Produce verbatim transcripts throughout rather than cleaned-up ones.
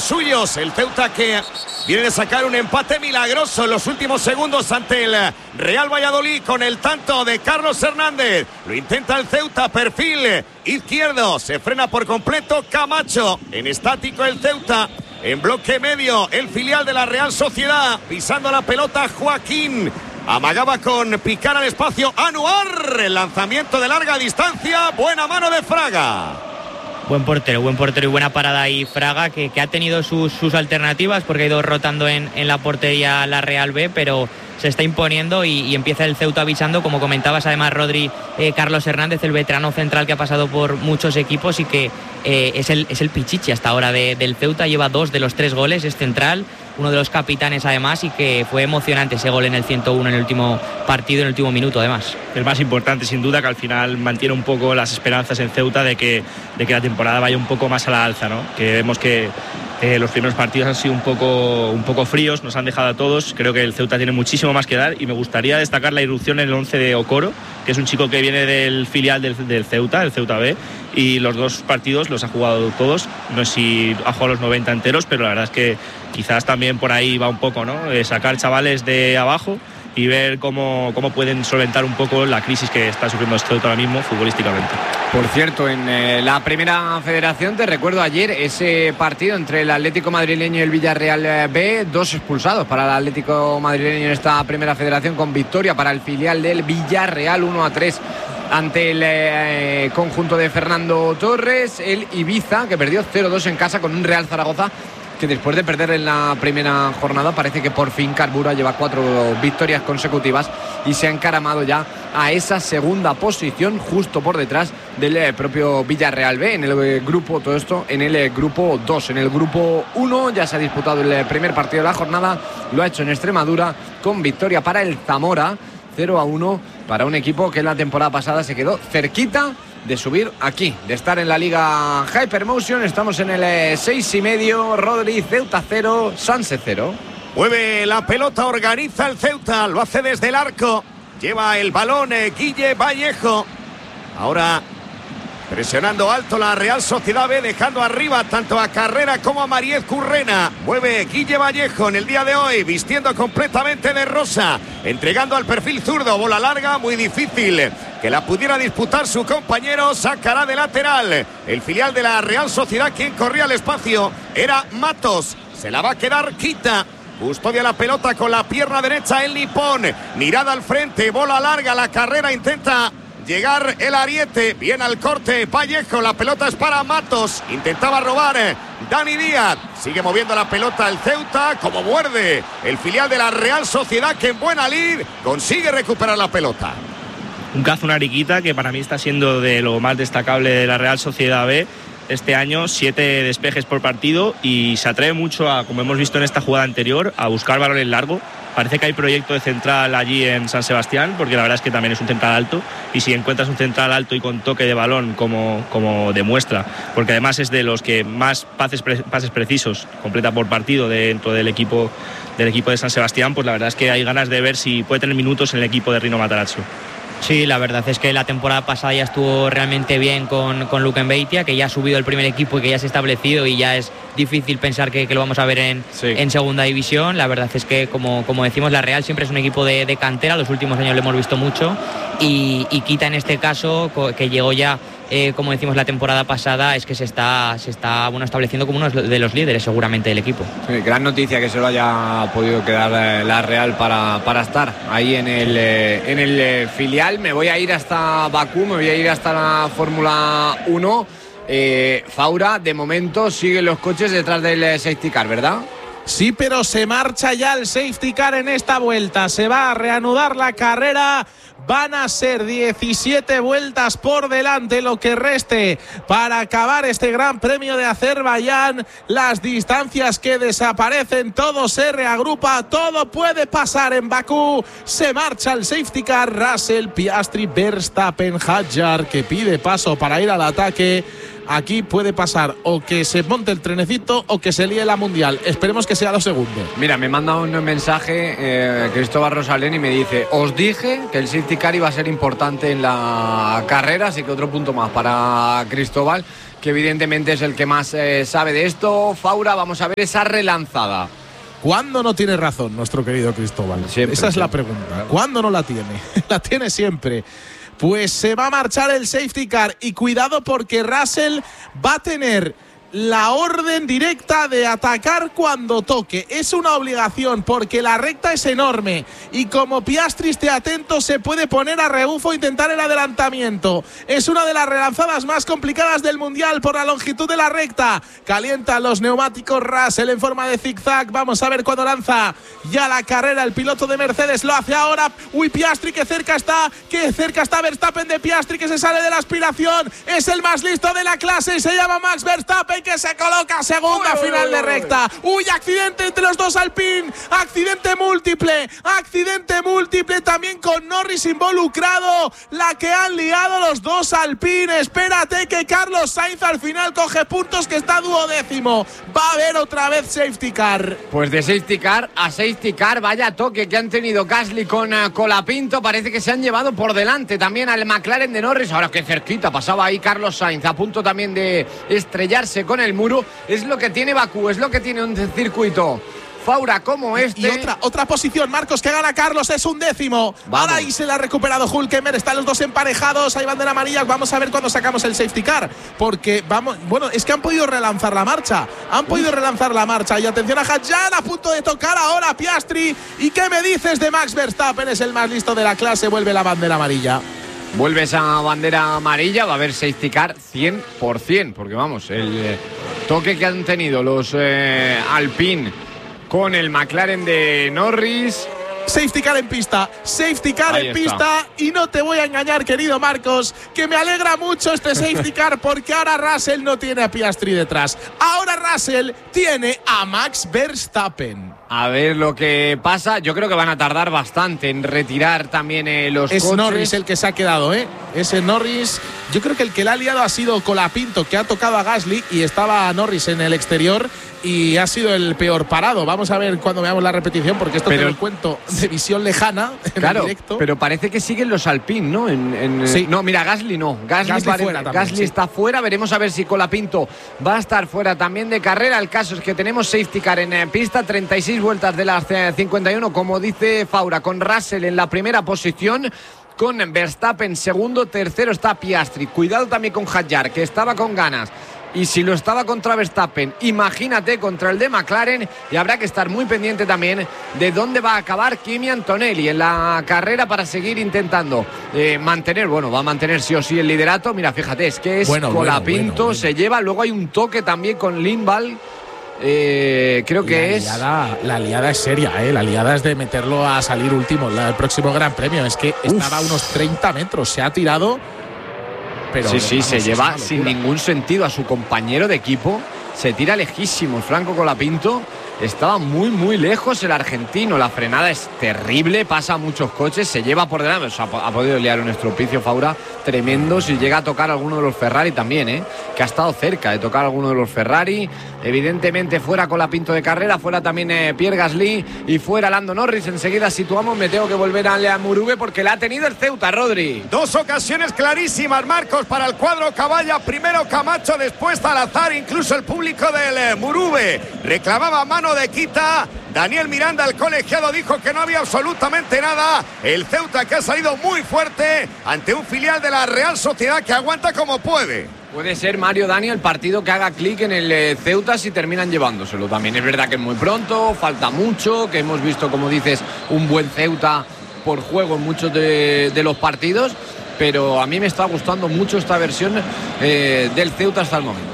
suyos. El Ceuta que viene de sacar un empate milagroso en los últimos segundos ante el Real Valladolid con el tanto de Carlos Hernández. Lo intenta el Ceuta, perfil izquierdo, se frena por completo Camacho. En estático el Ceuta, en bloque medio el filial de la Real Sociedad, pisando la pelota Joaquín. Amagaba con picar al espacio Anuar. El lanzamiento de larga distancia, buena mano de Fraga. Buen portero, buen portero y buena parada ahí Fraga, que, que ha tenido sus, sus alternativas porque ha ido rotando en, en la portería la Real B, pero se está imponiendo y, y empieza el Ceuta avisando, como comentabas además Rodri, eh, Carlos Hernández, el veterano central que ha pasado por muchos equipos y que eh, es, el, es el pichichi hasta ahora de, del Ceuta, lleva dos de los tres goles, es central, uno de los capitanes además, y que fue emocionante ese gol en el ciento uno en el último partido, en el último minuto además. El más importante sin duda, que al final mantiene un poco las esperanzas en Ceuta de que, de que la temporada vaya un poco más a la alza, ¿no? Que vemos que Eh, los primeros partidos han sido un poco, un poco fríos, nos han dejado a todos. Creo que el Ceuta tiene muchísimo más que dar y me gustaría destacar la irrupción en el once de Okoro, que es un chico que viene del filial del, del Ceuta, el Ceuta B, y los dos partidos los ha jugado todos. No sé si ha jugado los noventa enteros, pero la verdad es que quizás también por ahí va un poco, ¿no? Eh, sacar chavales de abajo y ver cómo, cómo pueden solventar un poco la crisis que está sufriendo este Ceuta ahora mismo futbolísticamente. Por cierto, en eh, la primera federación, te recuerdo ayer ese partido entre el Atlético madrileño y el Villarreal B, dos expulsados para el Atlético madrileño en esta primera federación, con victoria para el filial del Villarreal uno a tres ante el eh, conjunto de Fernando Torres. El Ibiza, que perdió cero dos en casa con un Real Zaragoza que después de perder en la primera jornada parece que por fin carbura, lleva cuatro victorias consecutivas y se ha encaramado ya a esa segunda posición, justo por detrás del eh, propio Villarreal B en el eh, grupo, todo esto en el eh, grupo dos. En el grupo uno ya se ha disputado el eh, primer partido de la jornada, lo ha hecho en Extremadura con victoria para el Zamora, cero a uno para un equipo que en la temporada pasada se quedó cerquita de subir aquí, de estar en la Liga Hypermotion. Estamos en el eh, seis y medio. Rodri, Ceuta cero, Sanse cero. Mueve la pelota, organiza el Ceuta, lo hace desde el arco, lleva el balón eh, Guille Vallejo. Ahora presionando alto la Real Sociedad B, dejando arriba tanto a Carrera como a Mariez Currena. Mueve Guille Vallejo en el día de hoy, vistiendo completamente de rosa, entregando al perfil zurdo, bola larga, muy difícil que la pudiera disputar su compañero. Sacará de lateral el filial de la Real Sociedad. Quien corría al espacio era Matos, se la va a quedar Quita. Custodia la pelota con la pierna derecha el nipón, mirada al frente, bola larga, la Carrera, intenta llegar el ariete, bien al corte Vallejo, la pelota es para Matos, intentaba robar Dani Díaz, sigue moviendo la pelota el Ceuta, como muerde el filial de la Real Sociedad, que en buena lid consigue recuperar la pelota. Un cazo, una Ariquita, que para mí está siendo de lo más destacable de la Real Sociedad B este año, siete despejes por partido, y se atreve mucho a, como hemos visto en esta jugada anterior, a buscar balones largo. Parece que hay proyecto de central allí en San Sebastián, porque la verdad es que también es un central alto, y si encuentras un central alto y con toque de balón como, como demuestra, porque además es de los que más pases, pases precisos completa por partido dentro del equipo, del equipo de San Sebastián, pues la verdad es que hay ganas de ver si puede tener minutos en el equipo de Rino Matarazzo. Sí, la verdad es que la temporada pasada ya estuvo realmente bien con, con Luquen Beitia, que ya ha subido el primer equipo y que ya se ha establecido, y ya es difícil pensar que, que lo vamos a ver en, sí. en segunda división. La verdad es que, como, como decimos, la Real siempre es un equipo de, de cantera, los últimos años lo hemos visto mucho, y, y Quita en este caso, que llegó ya, eh, como decimos la temporada pasada, es que se está, se está bueno, estableciendo como uno de los líderes seguramente del equipo. Sí, gran noticia que se lo haya podido quedar eh, la Real para, para estar ahí en el, eh, en el eh, filial. Me voy a ir hasta Bakú, me voy a ir hasta la Fórmula uno. Eh, Faura, de momento siguen los coches detrás del eh, safety car, ¿verdad? Sí, pero se marcha ya el safety car en esta vuelta. Se va a reanudar la carrera. Van a ser diecisiete vueltas por delante lo que reste para acabar este Gran Premio de Azerbaiyán. Las distancias que desaparecen, todo se reagrupa, todo puede pasar en Bakú. Se marcha el safety car. Russell, Piastri, Verstappen, Hadjar, que pide paso para ir al ataque. Aquí puede pasar o que se monte el trenecito o que se líe la mundial. Esperemos que sea lo segundo. Mira, me manda un mensaje eh, Cristóbal Rosalén y me dice: os dije que el safety car iba a ser importante en la carrera, así que otro punto más para Cristóbal. que evidentemente es el que más eh, sabe de esto. Faura, vamos a ver esa relanzada. ¿Cuándo no tiene razón nuestro querido Cristóbal? Siempre, Esa es siempre. la pregunta. ¿Cuándo no la tiene? La tiene siempre. Pues se va a marchar el safety car y cuidado porque Russell va a tener la orden directa de atacar cuando toque. Es una obligación porque la recta es enorme y como Piastri esté atento se puede poner a rebufo e intentar el adelantamiento. Es una de las relanzadas más complicadas del mundial por la longitud de la recta. Calientan los neumáticos Russell en forma de zigzag. Vamos a ver cuándo lanza ya la carrera el piloto de Mercedes. Lo hace ahora. Uy, Piastri, que cerca está, que cerca está Verstappen de Piastri, que se sale de la aspiración. Es el más listo de la clase y se llama Max Verstappen, que se coloca segunda uy, final uy, de recta. Uy, accidente entre los dos Alpine, accidente múltiple, accidente múltiple también con Norris involucrado, la que han liado los dos Alpine. Espérate que Carlos Sainz al final coge puntos, que está duodécimo. Va a haber otra vez safety car. Pues de safety car a safety car, vaya toque que han tenido Gasly con uh, Colapinto. Parece que se han llevado por delante también al McLaren de Norris. Ahora que cerquita pasaba ahí Carlos Sainz, a punto también de estrellarse con el muro. Es lo que tiene Bakú, es lo que tiene un circuito, Faura, como este. Y otra, otra posición, Marcos, que gana Carlos, es un décimo. Vamos. Ahora ahí se la ha recuperado Hülkenberg, están los dos emparejados, hay bandera amarilla. Vamos a ver cuándo sacamos el safety car, porque vamos, bueno, es que han podido relanzar la marcha, han podido Uf. relanzar la marcha. Y atención a Hadjar, a punto de tocar ahora a Piastri. ¿Y qué me dices de Max Verstappen? Es el más listo de la clase, vuelve la bandera amarilla. Vuelve esa bandera amarilla, va a haber safety car cien por cien, porque vamos, el eh, toque que han tenido los eh, Alpine con el McLaren de Norris. Safety car en pista, safety car Ahí en está. pista. Y no te voy a engañar, querido Marcos, que me alegra mucho este safety car porque ahora Russell no tiene a Piastri detrás. Ahora Russell tiene a Max Verstappen. A ver lo que pasa. Yo creo que van a tardar bastante en retirar también eh, los es coches. Norris el que se ha quedado, ¿eh? Ese Norris. Yo creo que el que la ha liado ha sido Colapinto, que ha tocado a Gasly y estaba Norris en el exterior y ha sido el peor parado. Vamos a ver cuando veamos la repetición, porque esto pero, te lo cuento de visión lejana en claro, el directo. Pero parece que siguen los Alpine, ¿no? En, en, sí. No, mira, Gasly no. Gasly, Gasly, pare... fuera también, Gasly sí. está fuera. Veremos a ver si Colapinto va a estar fuera también de carrera. El caso es que tenemos safety car en eh, pista, treinta y seis vueltas de las eh, cincuenta y uno, como dice Faura, con Russell en la primera posición, con Verstappen segundo, tercero está Piastri. Cuidado también con Hadjar, que estaba con ganas. Y si lo estaba contra Verstappen, imagínate contra el de McLaren. Y habrá que estar muy pendiente también de dónde va a acabar Kimi Antonelli en la carrera para seguir intentando eh, mantener, bueno, va a mantener sí o sí el liderato. Mira, fíjate, es que es bueno, Colapinto, bueno, bueno, bueno. se lleva. Luego hay un toque también con Lindvall. Eh, creo que la es liada, la liada es seria, ¿eh? La liada es de meterlo a salir último el próximo Gran Premio. Es que Uf. estaba a unos treinta metros, se ha tirado. Pero sí, sí, vamos, se lleva sin ningún sentido a su compañero de equipo. Se tira lejísimo. Franco Colapinto estaba muy, muy lejos el argentino. La frenada es terrible, pasa a muchos coches, se lleva por delante. O sea, ha podido liar un estropicio, Faura, tremendo. Si llega a tocar alguno de los Ferrari también, ¿eh? Que ha estado cerca de tocar alguno de los Ferrari. Evidentemente fuera Colapinto de carrera, fuera también eh, Pierre Gasly y fuera Lando Norris. Enseguida situamos, me tengo que volver a Murube porque la ha tenido el Ceuta, Rodri. Dos ocasiones clarísimas, Marcos, para el cuadro Caballa. Primero Camacho, después Salazar, incluso el público del eh, Murube reclamaba mano de quita. Daniel Miranda, el colegiado, dijo que no había absolutamente nada. El Ceuta, que ha salido muy fuerte ante un filial de la Real Sociedad que aguanta como puede. Puede ser, Mario, Dani, el partido que haga clic en el eh, Ceuta si terminan llevándoselo. También es verdad que es muy pronto, falta mucho, que hemos visto, como dices, un buen Ceuta por juego en muchos de, de los partidos, pero a mí me está gustando mucho esta versión eh, del Ceuta hasta el momento.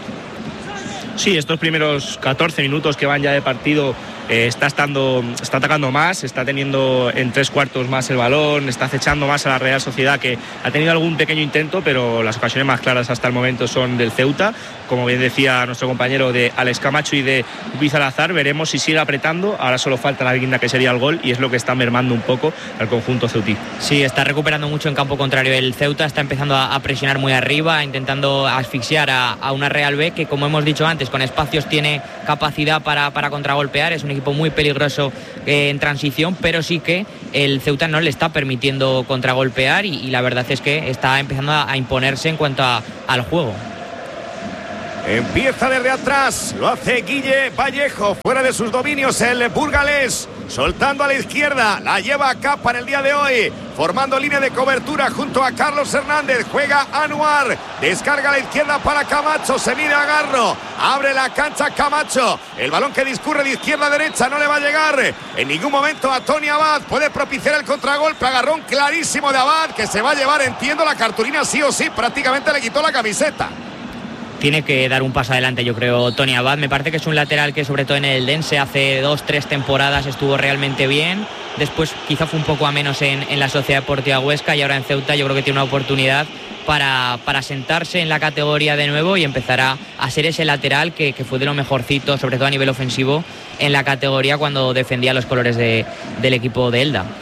Sí, estos primeros catorce minutos que van ya de partido eh, está estando, está atacando más, está teniendo en tres cuartos más el balón, está acechando más a la Real Sociedad, que ha tenido algún pequeño intento, pero las ocasiones más claras hasta el momento son del Ceuta. Como bien decía nuestro compañero, de Alex Camacho y de Luis Salazar. Veremos si sigue apretando. Ahora solo falta la guinda, que sería el gol, y es lo que está mermando un poco al conjunto ceutí. Sí, está recuperando mucho en campo contrario el Ceuta, está empezando a, a presionar muy arriba, intentando asfixiar a, a una Real B que, como hemos dicho antes, con espacios tiene capacidad para, para contragolpear. Es un equipo muy peligroso eh, en transición, pero sí que el Ceuta no le está permitiendo contragolpear y, y la verdad es que está empezando a, a imponerse en cuanto a, al juego. Empieza desde atrás, lo hace Guille Vallejo, fuera de sus dominios el burgalés, soltando a la izquierda, la lleva a capa en el día de hoy, formando línea de cobertura junto a Carlos Hernández, juega Anuar, descarga a la izquierda para Camacho, se mide a Garro, abre la cancha Camacho, el balón que discurre de izquierda a derecha no le va a llegar en ningún momento a Tony Abad, puede propiciar el contragolpe, agarrón clarísimo de Abad, que se va a llevar, entiendo, la cartulina sí o sí, prácticamente le quitó la camiseta. Tiene que dar un paso adelante, yo creo, Tony Abad. Me parece que es un lateral que, sobre todo en el Dense, hace dos, tres temporadas estuvo realmente bien. Después quizá fue un poco a menos en, en la Sociedad Deportiva Huesca, y ahora en Ceuta yo creo que tiene una oportunidad para, para sentarse en la categoría de nuevo y empezar a, a ser ese lateral que, que fue de lo mejorcito, sobre todo a nivel ofensivo, en la categoría cuando defendía los colores de, del equipo de Elda.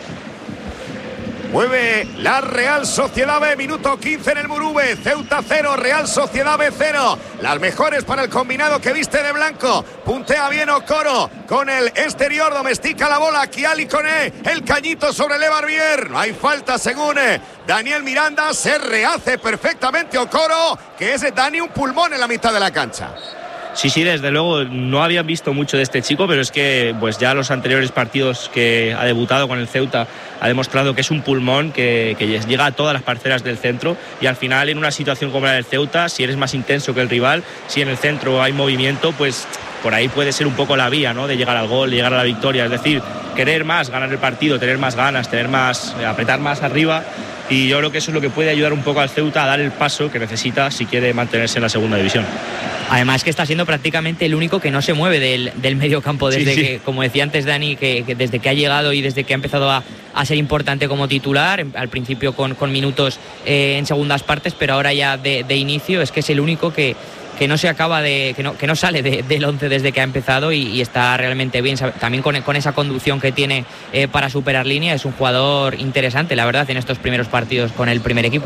Mueve la Real Sociedad B, minuto quince en el Murube, Ceuta cero, Real Sociedad B cero. Las mejores para el combinado que viste de blanco. Puntea bien Okoro con el exterior, domestica la bola. Kiali Koné, el cañito sobre Le Barbier. No hay falta según Daniel Miranda. Se rehace perfectamente Okoro, que es Dani un pulmón en la mitad de la cancha. Sí, sí, desde luego no había visto mucho de este chico, pero es que pues ya los anteriores partidos que ha debutado con el Ceuta ha demostrado que es un pulmón que, que llega a todas las parcelas del centro, y al final en una situación como la del Ceuta, si eres más intenso que el rival, si en el centro hay movimiento, pues por ahí puede ser un poco la vía, ¿no?, de llegar al gol, de llegar a la victoria, es decir, querer más, ganar el partido, tener más ganas, tener más, apretar más arriba. Y yo creo que eso es lo que puede ayudar un poco al Ceuta a dar el paso que necesita si quiere mantenerse en la segunda división. Además que está siendo prácticamente el único que no se mueve del, del medio campo desde sí, sí. que, como decía antes Dani, que, que desde que ha llegado y desde que ha empezado a, a ser importante como titular, al principio con, con minutos eh, en segundas partes, pero ahora ya de, de inicio, es que es el único que, que no se acaba de, que no, que no sale de, del once desde que ha empezado, y, y está realmente bien, también con, con esa conducción que tiene eh, para superar línea. Es un jugador interesante, la verdad, en estos primeros partidos con el primer equipo.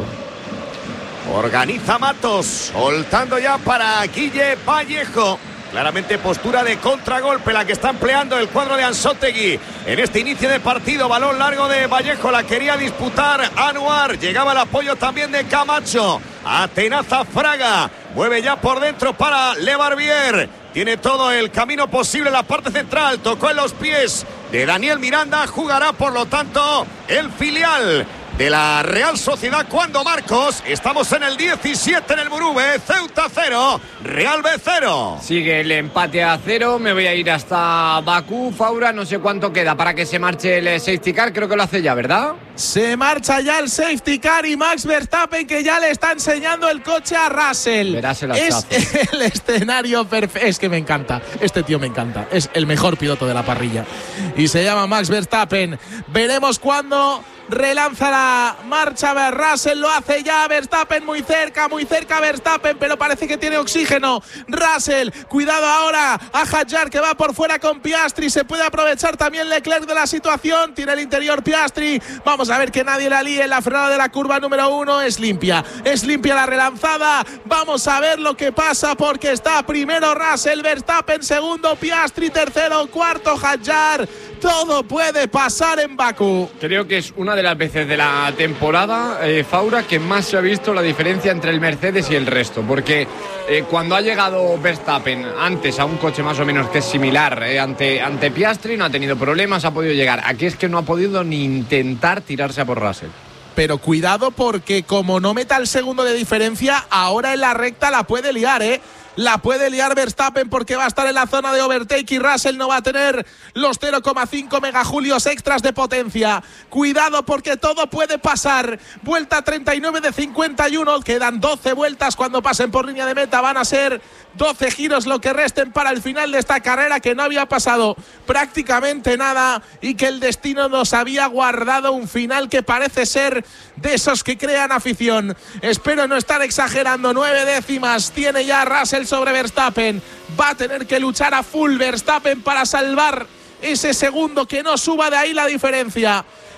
Organiza Matos, soltando ya para Guille Vallejo. Claramente postura de contragolpe la que está empleando el cuadro de Ansótegui en este inicio de partido. Balón largo de Vallejo, la quería disputar Anuar. Llegaba el apoyo también de Camacho. Atenaza Fraga, mueve ya por dentro para Le Barbier. Tiene todo el camino posible en la parte central. Tocó en los pies de Daniel Miranda. Jugará, por lo tanto, el filial de la Real Sociedad cuando Marcos. Estamos en el diecisiete en el Murube. Ceuta cero, Real B cero. Sigue el empate a cero. Me voy a ir hasta Bakú, Faura. No sé cuánto queda para que se marche el safety car. Creo que lo hace ya, ¿verdad? Se marcha ya el safety car y Max Verstappen, que ya le está enseñando el coche a Russell. Verás el es el escenario perfecto. Es que me encanta. Este tío me encanta. Es el mejor piloto de la parrilla. Y se llama Max Verstappen. Veremos cuándo relanza la marcha Russell, lo hace ya Verstappen, muy cerca, muy cerca Verstappen, pero parece que tiene oxígeno. Russell, cuidado ahora a Hadjar, que va por fuera con Piastri, se puede aprovechar también Leclerc de la situación, tiene el interior Piastri, vamos a ver que nadie la líe en la frenada de la curva número uno, es limpia, es limpia la relanzada, vamos a ver lo que pasa porque está primero Russell, Verstappen segundo, Piastri tercero, cuarto Hadjar. Todo puede pasar en Bakú. Creo que es una de las veces de la temporada, eh, Faura, que más se ha visto la diferencia entre el Mercedes y el resto. Porque eh, cuando ha llegado Verstappen antes a un coche más o menos que es similar eh, ante, ante Piastri, no ha tenido problemas, ha podido llegar. Aquí es que no ha podido ni intentar tirarse a por Russell. Pero cuidado porque como no meta el segundo de diferencia, ahora en la recta la puede liar, ¿eh? La puede liar Verstappen porque va a estar en la zona de overtake y Russell no va a tener los cero coma cinco megajulios extras de potencia. Cuidado porque todo puede pasar. Vuelta treinta y nueve de cincuenta y uno. Quedan doce vueltas cuando pasen por línea de meta. Van a ser doce giros lo que resten para el final de esta carrera, que no había pasado prácticamente nada y que el destino nos había guardado un final que parece ser de esos que crean afición. Espero no estar exagerando. Nueve décimas tiene ya Russell sobre Verstappen. Va a tener que luchar a full Verstappen para salvar ese segundo, que no suba de ahí la diferencia.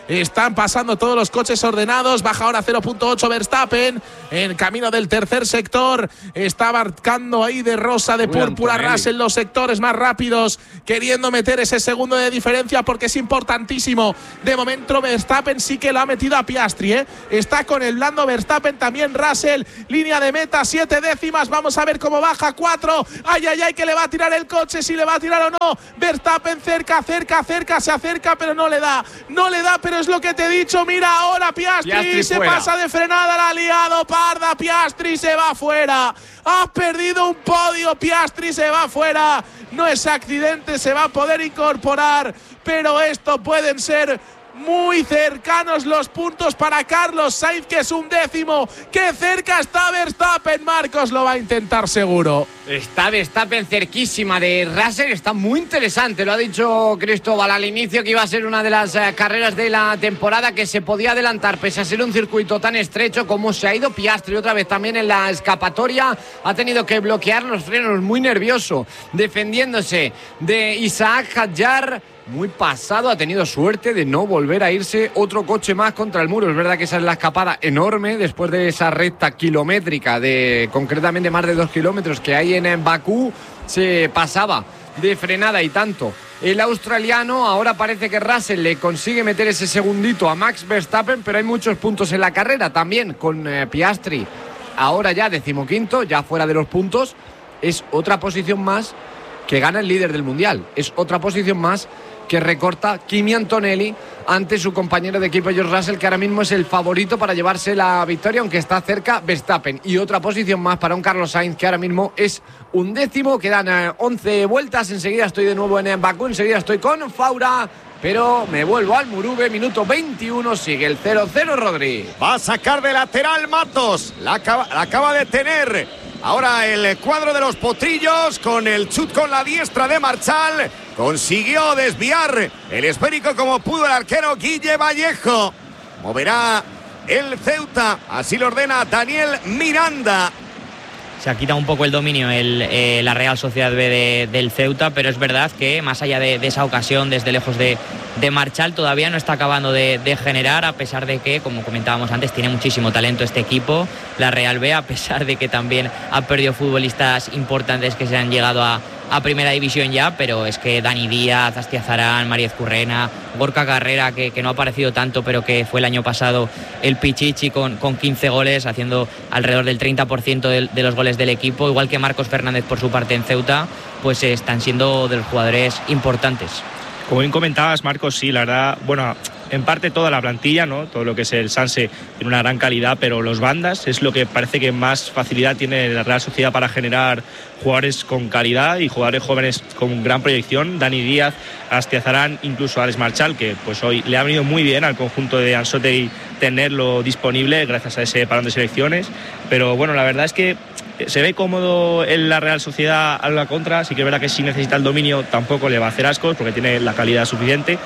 están pasando todos los coches ordenados. Baja ahora cero punto ocho Verstappen en camino del tercer sector. Está marcando ahí de rosa, de púrpura Russell los sectores más rápidos, queriendo meter ese segundo de diferencia porque es importantísimo. De momento Verstappen sí que lo ha metido a Piastri, ¿eh? Está con el blando Verstappen, también Russell. Línea de meta, siete décimas. Vamos a ver cómo baja, cuatro. Ay, ay, ay, que le va a tirar el coche, si le va a tirar o no. Verstappen cerca, cerca, cerca, se acerca, pero no le da. No le da, pero es lo que te he dicho. Mira ahora Piastri, Piastri se fuera. Pasa de frenada, la ha liado parda. Piastri se va fuera. Ha perdido un podio. Piastri se va fuera. No es accidente, se va a poder incorporar, pero esto pueden ser muy cercanos los puntos para Carlos Sainz, que es un décimo. ¡Qué cerca está Verstappen! Marcos lo va a intentar seguro. Está Verstappen cerquísima de Russell. Está muy interesante. Lo ha dicho Cristóbal al inicio, que iba a ser una de las eh, carreras de la temporada, que se podía adelantar pese a ser un circuito tan estrecho. Como se ha ido Piastri otra vez también en la escapatoria. Ha tenido que bloquear los frenos, muy nervioso, defendiéndose de Isaac Hadjar. Muy pasado, ha tenido suerte de no volver a irse otro coche más contra el muro. Es verdad que esa es la escapada enorme después de esa recta kilométrica de concretamente más de dos kilómetros que hay en Bakú. Se pasaba de frenada y tanto el australiano. Ahora parece que Russell le consigue meter ese segundito a Max Verstappen, pero hay muchos puntos en la carrera también con eh, Piastri. Ahora ya decimoquinto, ya fuera de los puntos. Es otra posición más que gana el líder del mundial. Es otra posición más que recorta Kimi Antonelli ante su compañero de equipo George Russell, que ahora mismo es el favorito para llevarse la victoria, aunque está cerca Verstappen. Y otra posición más para un Carlos Sainz, que ahora mismo es un décimo. Quedan eh, once vueltas. Enseguida estoy de nuevo en Bakú, enseguida estoy con Faura, pero me vuelvo al Murube. Minuto veintiuno, sigue el cero cero Rodri. Va a sacar de lateral Matos, la acaba, la acaba de tener. Ahora el cuadro de los potrillos con el chut con la diestra de Marchal. Consiguió desviar el esférico como pudo el arquero Guille Vallejo. Moverá el Ceuta, así lo ordena Daniel Miranda. Se ha quitado un poco el dominio el, eh, la Real Sociedad B de, del Ceuta, pero es verdad que más allá de, de esa ocasión, desde lejos de, de Marchal, todavía no está acabando de, de generar, a pesar de que, como comentábamos antes, tiene muchísimo talento este equipo, la Real B, a pesar de que también ha perdido futbolistas importantes que se han llegado a, a Primera División ya, pero es que Dani Díaz, Astiazarán, Mariez Currena, Gorka Carrera, que, que no ha aparecido tanto, pero que fue el año pasado el Pichichi con, con quince goles, haciendo alrededor del treinta por ciento de, de los goles del equipo, igual que Marcos Fernández por su parte en Ceuta, pues eh, están siendo de los jugadores importantes. Como bien comentabas, Marcos, sí, la verdad, bueno, en parte toda la plantilla, ¿no? Todo lo que es el Sanse tiene una gran calidad, pero los bandas es lo que parece que más facilidad tiene la Real Sociedad para generar jugadores con calidad y jugadores jóvenes con gran proyección. Dani Díaz, Astiazarán, incluso Alex Marchal, que pues hoy le ha venido muy bien al conjunto de Anzotti tenerlo disponible gracias a ese parón de selecciones. Pero bueno, la verdad es que se ve cómodo en la Real Sociedad a la contra. Sí que es verdad que si necesita el dominio tampoco le va a hacer ascos porque tiene la calidad suficiente.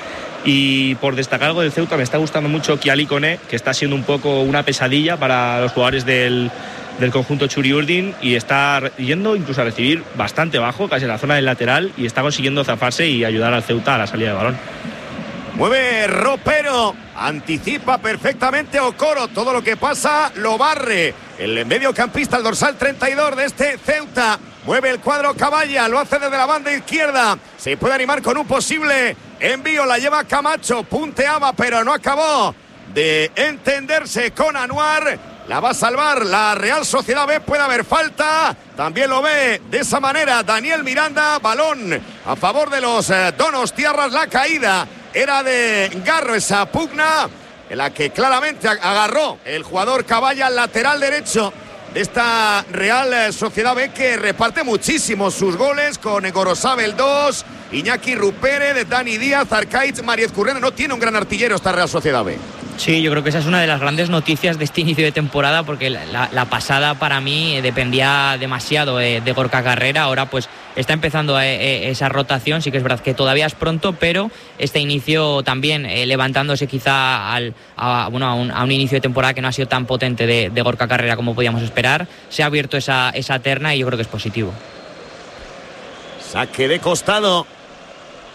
Y por destacar algo del Ceuta, me está gustando mucho Kiali Koné, que está siendo un poco una pesadilla para los jugadores del, del conjunto Txuri Urdin, y está yendo incluso a recibir bastante bajo, casi en la zona del lateral, y está consiguiendo zafarse y ayudar al Ceuta a la salida de balón. Mueve Ropero, anticipa perfectamente Okoro, todo lo que pasa lo barre. El mediocampista, el dorsal treinta y dos de este Ceuta. Mueve el cuadro Caballa, lo hace desde la banda izquierda. Se puede animar con un posible envío, la lleva Camacho, punteaba pero no acabó de entenderse con Anuar. La va a salvar la Real Sociedad B, puede haber falta. También lo ve de esa manera Daniel Miranda. Balón a favor de los eh, donostiarras. La caída era de Garro, esa pugna en la que claramente agarró el jugador Caballa, lateral derecho de esta Real Sociedad B, que reparte muchísimo sus goles con Gorosabel dos, Iñaki Rupérez, Dani Díaz, Arcaiz, Mariez Currena. No tiene un gran artillero esta Real Sociedad B. Sí, yo creo que esa es una de las grandes noticias de este inicio de temporada, porque la, la pasada para mí dependía demasiado de, de Gorka Carrera. Ahora pues está empezando eh, eh, esa rotación. Sí que es verdad que todavía es pronto, pero este inicio también eh, levantándose quizá al, a, bueno, a, un, a un inicio de temporada que no ha sido tan potente de, de Gorka Carrera como podíamos esperar. Se ha abierto esa, esa terna y yo creo que es positivo. Saque de costado.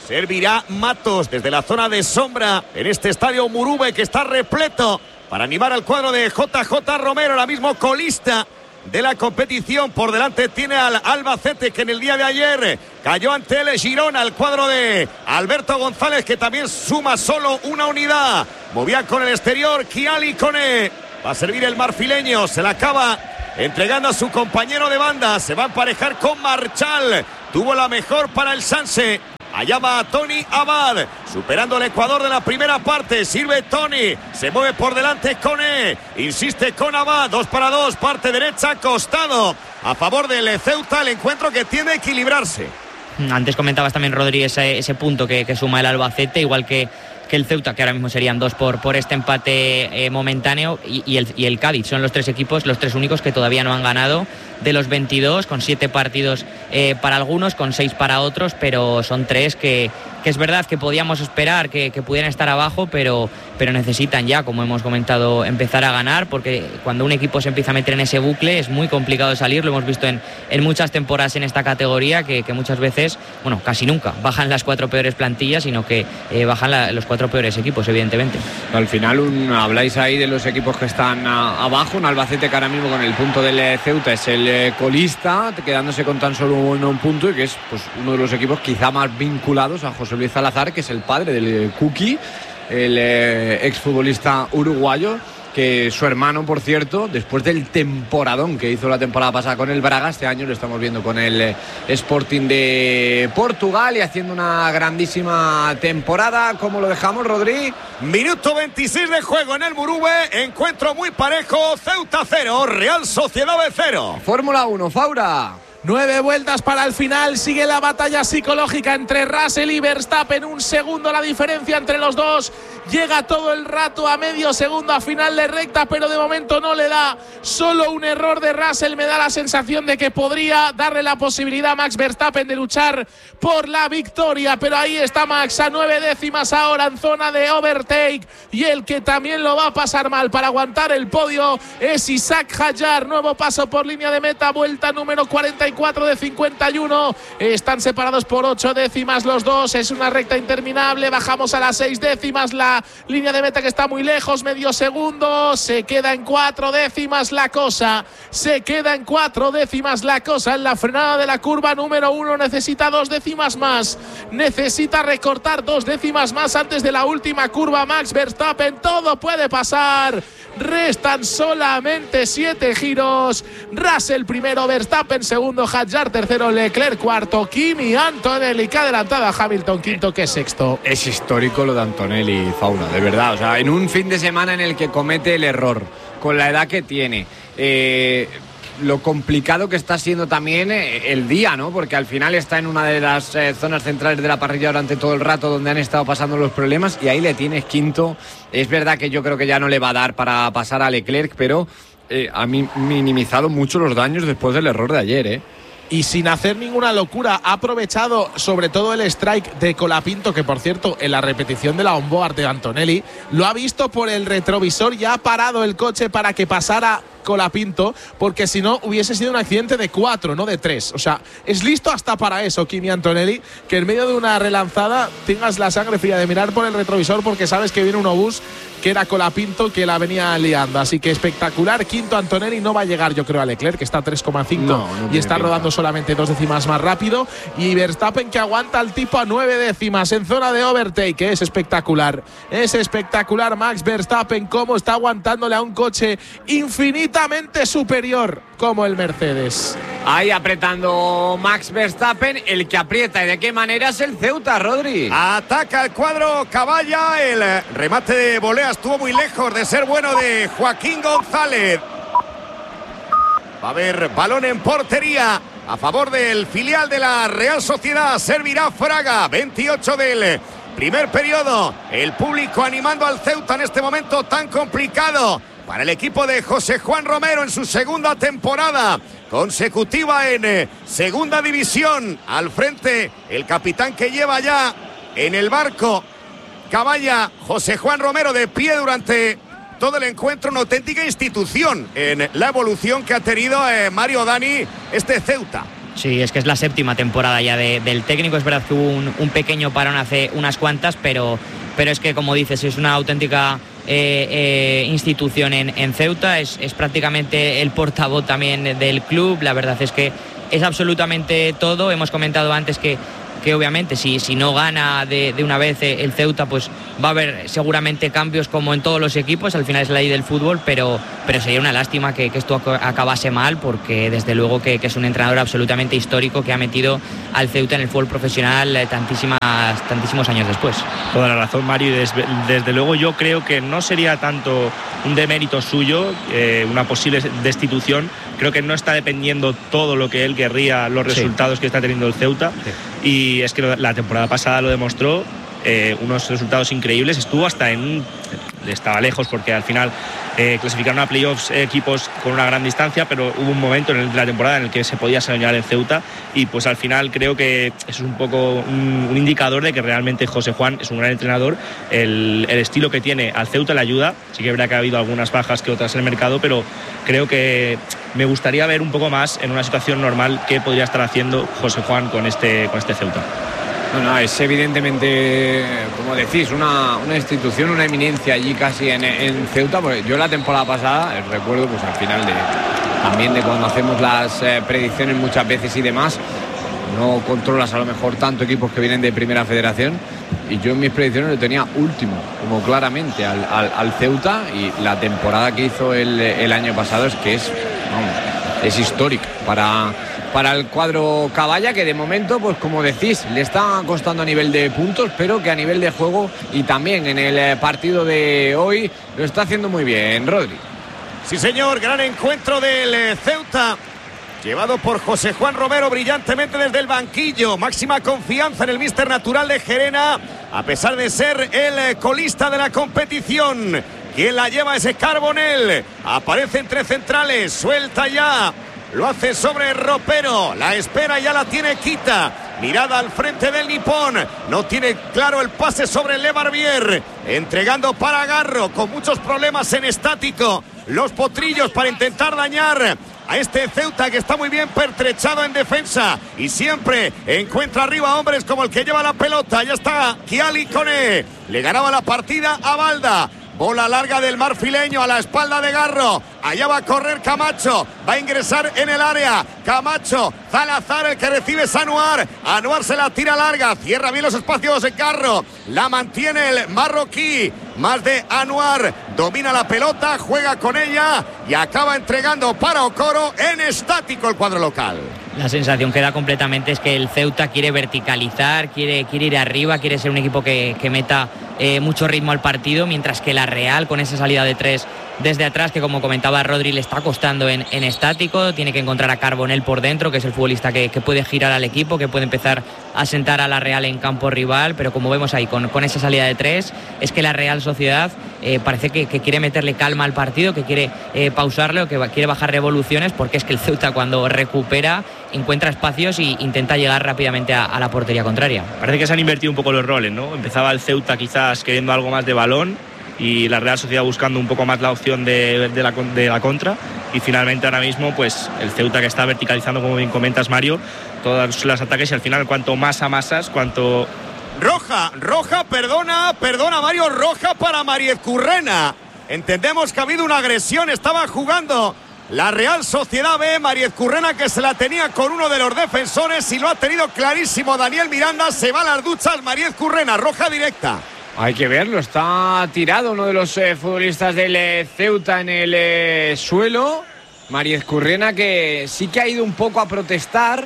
Servirá Matos desde la zona de sombra en este estadio Murube que está repleto para animar al cuadro de J J Romero, ahora mismo colista de la competición. Por delante tiene al Albacete, que en el día de ayer cayó ante el Girona, al cuadro de Alberto González, que también suma solo una unidad. Movía con el exterior Kiali Kone. Va a servir el marfileño, se la acaba entregando a su compañero de banda. Se va a emparejar con Marchal. Tuvo la mejor para el Sanse. Allá va Tony Abad, superando el Ecuador de la primera parte. Sirve Tony, se mueve por delante Kone, insiste con Abad, dos para dos, parte derecha, costado a favor del Ceuta. El encuentro que tiende a equilibrarse. Antes comentabas también, Rodri, ese, ese punto que, que suma el Albacete, igual que, que el Ceuta, que ahora mismo serían dos por, por este empate eh, momentáneo, y, y, el, y el Cádiz. Son los tres equipos, los tres únicos que todavía no han ganado de los veintidós, con siete partidos eh, para algunos, con seis para otros, pero son tres que, que es verdad que podíamos esperar que, que pudieran estar abajo, pero, pero necesitan ya, como hemos comentado, empezar a ganar, porque cuando un equipo se empieza a meter en ese bucle es muy complicado salir. Lo hemos visto en, en muchas temporadas en esta categoría, que, que muchas veces, bueno, casi nunca bajan las cuatro peores plantillas, sino que eh, bajan la, los cuatro peores equipos, evidentemente. Al final un, habláis ahí de los equipos que están a, abajo, un Albacete que ahora mismo con el punto del Ceuta es el eh, colista, quedándose con tan solo un, un punto, y que es pues uno de los equipos quizá más vinculados a José Luis Salazar, que es el padre del eh, Kuki, el eh, exfutbolista uruguayo, que su hermano, por cierto, después del temporadón que hizo la temporada pasada con el Braga, este año lo estamos viendo con el eh, Sporting de Portugal y haciendo una grandísima temporada. ¿Cómo lo dejamos, Rodri? Minuto veintiséis de juego en el Murube, encuentro muy parejo, Ceuta cero, Real Sociedad B cero. Fórmula uno, Faura. Nueve vueltas para el final, sigue la batalla psicológica entre Russell y Verstappen, un segundo la diferencia entre los dos, llega todo el rato a medio segundo a final de recta, pero de momento no le da. Solo un error de Russell me da la sensación de que podría darle la posibilidad a Max Verstappen de luchar por la victoria, pero ahí está Max a nueve décimas ahora en zona de overtake, y el que también lo va a pasar mal para aguantar el podio es Isaac Hadjar. Nuevo paso por línea de meta, vuelta número cuarenta y cuatro de cincuenta y uno, están separados por ocho décimas los dos, es una recta interminable. Bajamos a las seis décimas, la línea de meta que está muy lejos, medio segundo, se queda en cuatro décimas la cosa, se queda en cuatro décimas la cosa en la frenada de la curva número uno. Necesita dos décimas más, necesita recortar dos décimas más antes de la última curva Max Verstappen. Todo puede pasar, restan solamente siete giros. Russell primero, Verstappen segundo, Hadjar tercero, Leclerc cuarto, Kimi Antonelli, que ha adelantado a Hamilton quinto, que es sexto. Es histórico lo de Antonelli, Fauna, de verdad. O sea, en un fin de semana en el que comete el error, con la edad que tiene, eh, lo complicado que está siendo también el día, ¿no? Porque al final está en una de las eh, zonas centrales de la parrilla durante todo el rato donde han estado pasando los problemas, y ahí le tienes quinto. Es verdad que yo creo que ya no le va a dar para pasar a Leclerc, pero eh, ha minimizado mucho los daños después del error de ayer, ¿eh? Y sin hacer ninguna locura, ha aprovechado sobre todo el strike de Colapinto, que por cierto, en la repetición de la onboard de Antonelli, lo ha visto por el retrovisor y ha parado el coche para que pasara Colapinto, porque si no hubiese sido un accidente de cuatro, no de tres. O sea, es listo hasta para eso Kimi Antonelli, que en medio de una relanzada tengas la sangre fría de mirar por el retrovisor porque sabes que viene un obús, que era Colapinto, que la venía liando. Así que espectacular. Quinto Antonelli, no va a llegar yo creo a Leclerc, que está a tres coma cinco no, no y está pinta. Rodando solamente dos décimas más rápido, y Verstappen que aguanta al tipo a nueve décimas en zona de overtake, que es espectacular. Es espectacular Max Verstappen cómo está aguantándole a un coche infinitamente superior como el Mercedes. Ahí apretando Max Verstappen, el que aprieta y de qué manera es el Ceuta, Rodri. Ataca el cuadro Caballa, el remate de volea estuvo muy lejos de ser bueno de Joaquín González. Va a haber balón en portería a favor del filial de la Real Sociedad. Servirá Fraga, veintiocho del primer periodo. El público animando al Ceuta en este momento tan complicado para el equipo de José Juan Romero en su segunda temporada consecutiva en eh, segunda división. Al frente el capitán que lleva ya en el barco Caballa, José Juan Romero, de pie durante todo el encuentro. Una auténtica institución en la evolución que ha tenido eh, Mario Dani, este Ceuta. Sí, es que es la séptima temporada ya de, del técnico. Es verdad que hubo un, un pequeño parón hace unas cuantas, pero, pero es que, como dices, es una auténtica eh, eh, institución en, en Ceuta. Es, es prácticamente el portavoz también del club. La verdad es que es absolutamente todo. Hemos comentado antes que que obviamente si, si no gana de, de una vez el Ceuta, pues va a haber seguramente cambios como en todos los equipos. Al final es la ley del fútbol, pero, pero sería una lástima que, que esto acabase mal, porque desde luego que, que es un entrenador absolutamente histórico que ha metido al Ceuta en el fútbol profesional tantísimas, tantísimos años después. Toda la razón, Mario, y desde, desde luego yo creo que no sería tanto un demérito suyo, eh, una posible destitución. Creo que no está dependiendo todo lo que él querría, los resultados sí. que está teniendo el Ceuta. Sí. Y es que la temporada pasada lo demostró, eh, unos resultados increíbles. Estuvo hasta en... Estaba lejos porque al final eh, clasificaron a playoffs eh, equipos con una gran distancia, pero hubo un momento en el, la temporada en el que se podía soñar en Ceuta, y pues al final creo que eso es un poco un, un indicador de que realmente José Juan es un gran entrenador. El, el estilo que tiene al Ceuta le ayuda. Sí que es verdad que ha habido algunas bajas que otras en el mercado, pero creo que me gustaría ver un poco más en una situación normal qué podría estar haciendo José Juan con este, con este Ceuta. No, no, es evidentemente, como decís, una, una institución, una eminencia allí casi en, en Ceuta. Porque yo la temporada pasada, recuerdo pues al final de también de cuando hacemos las eh, predicciones muchas veces y demás, no controlas a lo mejor tanto equipos que vienen de Primera Federación, y yo en mis predicciones lo tenía último, como claramente al, al, al Ceuta, y la temporada que hizo el, el año pasado es que es, vamos, es histórica para... para el cuadro Caballa, que de momento, pues como decís, le está costando a nivel de puntos, pero que a nivel de juego y también en el partido de hoy lo está haciendo muy bien, Rodri. Sí, señor, gran encuentro del Ceuta, llevado por José Juan Romero brillantemente desde el banquillo. Máxima confianza en el míster natural de Gerena, a pesar de ser el colista de la competición. Quien la lleva es Carbonell, aparece entre centrales, suelta ya. Lo hace sobre Ropero, la espera, ya la tiene Quita. Mirada al frente del nipón, no tiene claro el pase sobre Le Barbier. Entregando para Garro, con muchos problemas en estático. Los potrillos para intentar dañar a este Ceuta, que está muy bien pertrechado en defensa y siempre encuentra arriba hombres como el que lleva la pelota. Ya está Kiali Kone, le ganaba la partida a Balda. Bola larga del marfileño a la espalda de Garro. Allá va a correr Camacho. Va a ingresar en el área. Camacho. Salazar, el que recibe es Anuar. Anuar se la tira larga. Cierra bien los espacios en Garro. La mantiene el marroquí. Más de Anuar. Domina la pelota. Juega con ella. Y acaba entregando para Okoro en estático el cuadro local. La sensación que da completamente es que el Ceuta quiere verticalizar, quiere, quiere ir arriba, quiere ser un equipo que, que meta eh, mucho ritmo al partido, mientras que la Real, con esa salida de tres desde atrás, que como comentaba Rodri, le está costando en, en estático, tiene que encontrar a Carbonell por dentro, que es el futbolista que, que puede girar al equipo, que puede empezar a sentar a la Real en campo rival, pero como vemos ahí, con, con esa salida de tres, es que la Real Sociedad eh, parece que, que quiere meterle calma al partido, que quiere eh, pausarle, o que quiere bajar revoluciones, porque es que el Ceuta, cuando recupera, encuentra espacios e intenta llegar rápidamente a, a la portería contraria. Parece que se han invertido un poco los roles, ¿no? Empezaba el Ceuta quizás queriendo algo más de balón y la Real Sociedad buscando un poco más la opción de, de, la, de la contra, y finalmente ahora mismo pues el Ceuta, que está verticalizando, como bien comentas, Mario, todos los ataques, y al final cuanto más amasas, cuanto... Roja, roja, perdona, perdona Mario, roja para Mariez Currena. Entendemos que ha habido una agresión, estaba jugando la Real Sociedad B, Mariez Currena, que se la tenía con uno de los defensores y lo ha tenido clarísimo Daniel Miranda. Se va a las duchas Mariez Currena, roja directa. Hay que verlo, está tirado uno de los eh, futbolistas del eh, Ceuta en el eh, suelo. Mariez Currena, que sí que ha ido un poco a protestar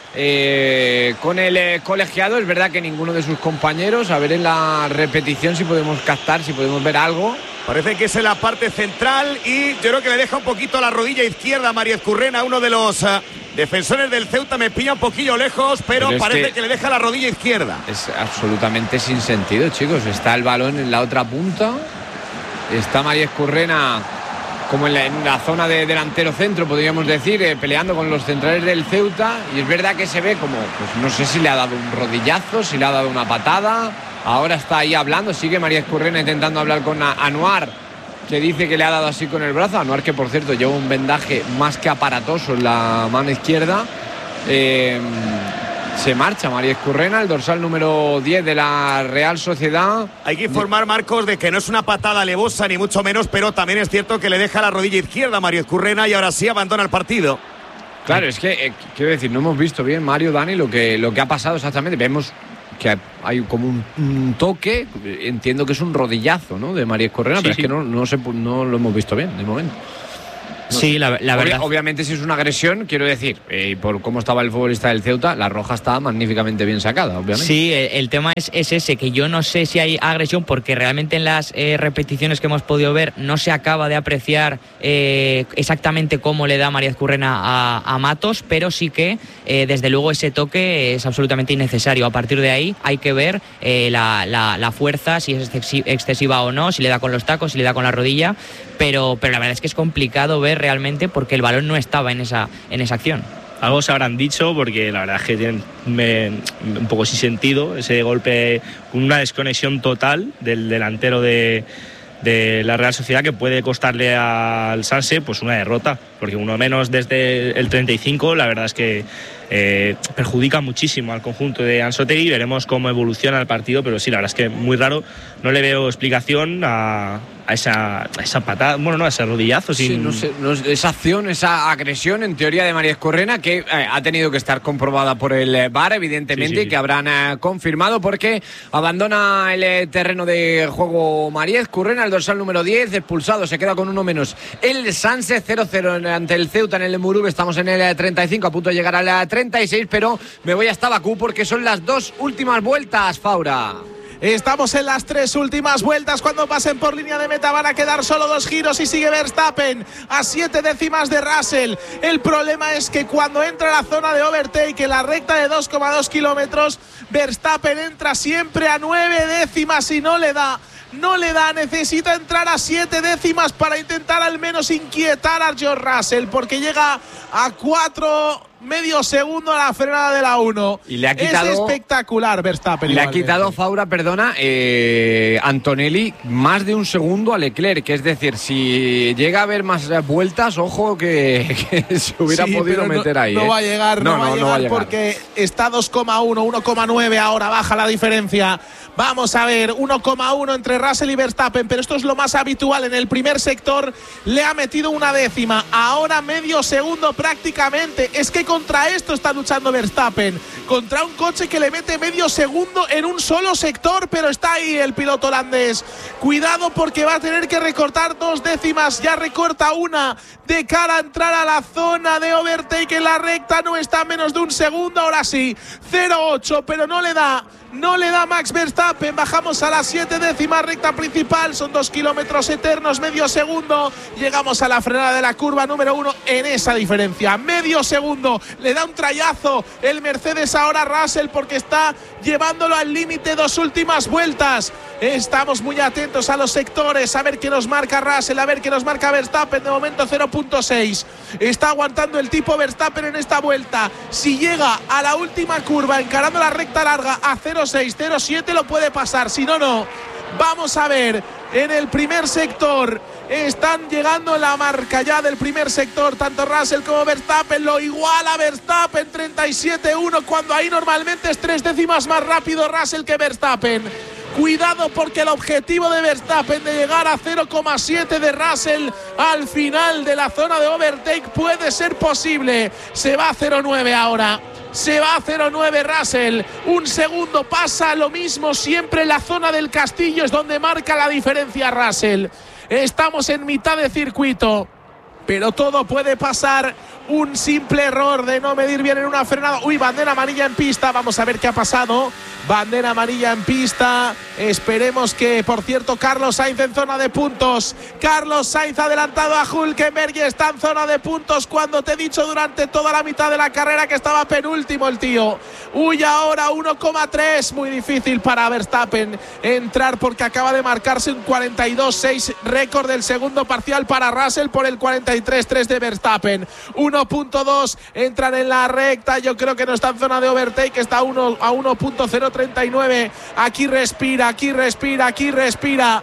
eh, con el eh, colegiado. Es verdad que ninguno de sus compañeros, a ver en la repetición si podemos captar, si podemos ver algo. Parece que es en la parte central y yo creo que le deja un poquito la rodilla izquierda a Mariez Currena, uno de los uh, defensores del Ceuta. Me pilla un poquillo lejos, pero, pero parece que, que le deja la rodilla izquierda. Es absolutamente sin sentido, chicos. Está el balón en la otra punta. Está Mariez Currena como en la, en la zona de delantero centro, podríamos decir, eh, peleando con los centrales del Ceuta. Y es verdad que se ve como, pues no sé si le ha dado un rodillazo, si le ha dado una patada. Ahora está ahí hablando, sigue Mariez Currena intentando hablar con Anuar, que dice que le ha dado así con el brazo. Anuar, que por cierto lleva un vendaje más que aparatoso en la mano izquierda. Eh, se marcha María Currena, el dorsal número diez de la Real Sociedad. Hay que informar, Marcos, de que no es una patada alevosa ni mucho menos, pero también es cierto que le deja la rodilla izquierda a Mario Currena y ahora sí abandona el partido. Claro, es que eh, quiero decir, no hemos visto bien, Mario, Dani, lo que, lo que ha pasado exactamente. Vemos que hay como un, un toque, entiendo que es un rodillazo, ¿no?, de María Currena, sí, pero sí. Es que no, no, se, no lo hemos visto bien de momento. No sí, sé. la, la verdad. Obvia, obviamente, si es una agresión, quiero decir, eh, por cómo estaba el futbolista del Ceuta, la roja estaba magníficamente bien sacada, obviamente. Sí, el, el tema es, es ese, que yo no sé si hay agresión, porque realmente en las eh, repeticiones que hemos podido ver no se acaba de apreciar eh, exactamente cómo le da María Currena a, a Matos, pero sí que, eh, desde luego, ese toque es absolutamente innecesario. A partir de ahí hay que ver eh, la, la, la fuerza, si es excesiva o no, si le da con los tacos, si le da con la rodilla, pero, pero la verdad es que es complicado ver realmente porque el balón no estaba en esa, en esa acción. Algo se habrán dicho, porque la verdad es que tienen me, un poco sin sentido ese golpe, una desconexión total del delantero de, de la Real Sociedad, que puede costarle al Sanse pues una derrota, porque uno menos desde el treinta y cinco, la verdad es que eh, perjudica muchísimo al conjunto de Anzoátegui. Veremos cómo evoluciona el partido, pero sí, la verdad es que muy raro, no le veo explicación a a esa, a esa patada, bueno, no, a ese rodillazo. Sí, sin... no sé, no, esa acción, esa agresión, en teoría, de María Currena, que eh, ha tenido que estar comprobada por el V A R, evidentemente, sí, sí, sí. que habrán eh, confirmado, porque abandona el eh, terreno de juego María Currena, el dorsal número diez, expulsado, se queda con uno menos el Sanse. Cero cero ante el Ceuta en el Murube, estamos en el treinta y cinco, a punto de llegar al treinta y seis, pero me voy hasta Bakú porque son las dos últimas vueltas, Faura. Estamos en las tres últimas vueltas. Cuando pasen por línea de meta van a quedar solo dos giros y sigue Verstappen a siete décimas de Russell. El problema es que cuando entra a la zona de overtake, en la recta de dos coma dos kilómetros, Verstappen entra siempre a nueve décimas y no le da. No le da, necesita entrar a siete décimas para intentar al menos inquietar a George Russell, porque llega a cuatro medio segundo a la frenada de la uno. Y le ha quitado, es espectacular Verstappen. Le igualmente. ha quitado, Faura, perdona, eh, Antonelli, más de un segundo a Leclerc. Es decir, si llega a haber más vueltas, ojo que, que se hubiera sí, podido meter no, ahí. No ¿eh? va a llegar, no, no, va, no, a llegar no va a llegar porque está dos coma uno, uno coma nueve ahora, baja la diferencia. Vamos a ver, uno coma uno entre Russell y Verstappen, pero esto es lo más habitual. En el primer sector le ha metido una décima, ahora medio segundo prácticamente. Es que contra esto está luchando Verstappen, contra un coche que le mete medio segundo en un solo sector, pero está ahí el piloto holandés. Cuidado, porque va a tener que recortar dos décimas, ya recorta una de cara a entrar a la zona de overtake en la recta, no está a menos de un segundo, ahora sí, cero ocho, pero no le da. No le da Max Verstappen, bajamos a las siete décimas, recta principal, son dos kilómetros eternos, medio segundo, llegamos a la frenada de la curva número uno en esa diferencia, medio segundo, le da un trayazo el Mercedes ahora a Russell porque está llevándolo al límite, dos últimas vueltas. Estamos muy atentos a los sectores, a ver qué nos marca Russell, a ver qué nos marca Verstappen. De momento cero punto seis, está aguantando el tipo Verstappen en esta vuelta. Si llega a la última curva encarando la recta larga a cero seis, cero siete lo puede pasar, si no, no. Vamos a ver, en el primer sector están llegando la marca ya del primer sector, tanto Russell como Verstappen, lo iguala Verstappen, treinta y siete uno, cuando ahí normalmente es tres décimas más rápido Russell que Verstappen. Cuidado, porque el objetivo de Verstappen de llegar a cero coma siete de Russell al final de la zona de overtake puede ser posible. Se va a cero nueve ahora. Se va a cero nueve Russell. Un segundo pasa lo mismo siempre en la zona del Castillo, es donde marca la diferencia Russell. Estamos en mitad de circuito, pero todo puede pasar. Un simple error de no medir bien en una frenada. Uy, bandera amarilla en pista. Vamos a ver qué ha pasado. Bandera amarilla en pista. Esperemos que, por cierto, Carlos Sainz en zona de puntos. Carlos Sainz adelantado a Hülkenberg y está en zona de puntos cuando te he dicho durante toda la mitad de la carrera que estaba penúltimo el tío. Uy, ahora uno coma tres. Muy difícil para Verstappen entrar porque acaba de marcarse un cuarenta y dos seis récord del segundo parcial para Russell por el cuarenta y tres tres de Verstappen. uno punto dos, entran en la recta, yo creo que no está en zona de overtake, está a uno punto cero treinta y nueve, aquí respira, aquí respira, aquí respira,